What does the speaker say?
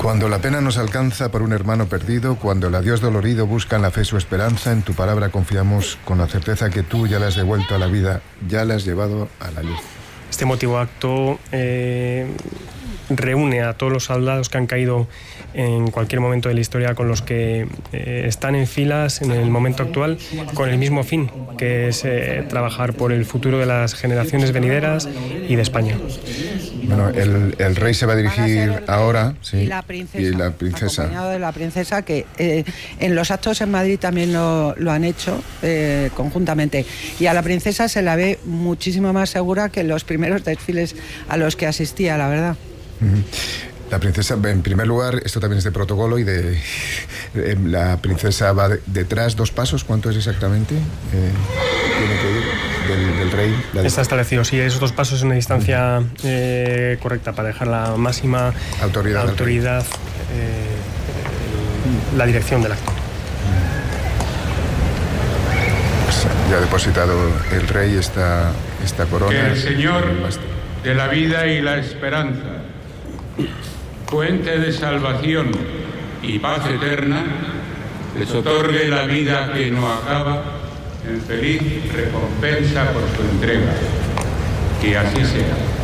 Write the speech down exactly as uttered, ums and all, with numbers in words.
Cuando la pena nos alcanza por un hermano perdido, cuando el adiós dolorido busca en la fe su esperanza, en tu palabra confiamos con la certeza que tú ya la has devuelto a la vida, ya la has llevado a la luz. Este emotivo acto eh, reúne a todos los soldados que han caído en cualquier momento de la historia, con los que eh, están en filas en el momento actual, con el mismo fin, que es eh, trabajar por el futuro de las generaciones venideras y de España. Bueno, el, el rey se va a dirigir ahora, sí, y la princesa, y la princesa. acompañado de la princesa, que eh, en los actos en Madrid también lo, lo han hecho eh, conjuntamente. Y a la princesa se la ve muchísimo más segura que en los primeros desfiles a los que asistía, la verdad. Uh-huh. La princesa, en primer lugar, esto también es de protocolo y de... Eh, la princesa va de, detrás dos pasos, ¿cuánto es exactamente? Eh, tiene que ir del, del rey. La de... Está establecido, sí, esos dos pasos es una distancia eh, correcta para dejar la máxima autoridad, autoridad eh, la dirección del acto. Pues ya ha depositado el rey esta, esta corona. Que el Señor de la vida y la esperanza, fuente de salvación y paz eterna, les otorgue la vida que no acaba en feliz recompensa por su entrega. Que así sea.